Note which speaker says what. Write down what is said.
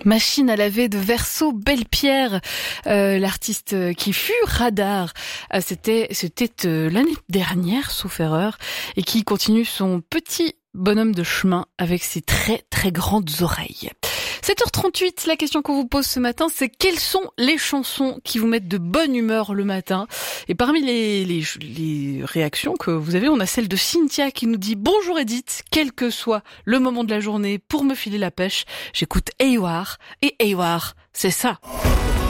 Speaker 1: Machine à laver de Verso Belle-Pierre, l'artiste qui fut Radar, c'était l'année dernière, sauf erreur, et qui continue son petit bonhomme de chemin avec ses très très grandes oreilles. 7h38, la question qu'on vous pose ce matin, c'est quelles sont les chansons qui vous mettent de bonne humeur le matin? Et parmi les réactions que vous avez, on a celle de Cynthia qui nous dit: bonjour Edith, quel que soit le moment de la journée, pour me filer la pêche, j'écoute Hayward, et Hayward, c'est ça.